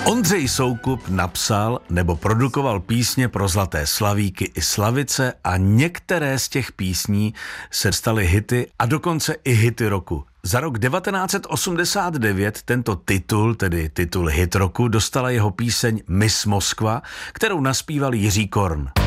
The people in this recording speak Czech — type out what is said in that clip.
Ondřej Soukup napsal nebo produkoval písně pro Zlaté slavíky i slavice a některé z těch písní se staly hity a dokonce i hity roku. Za rok 1989 tento titul, tedy titul hit roku, dostala jeho píseň Miss Moskva, kterou naspíval Jiří Korn.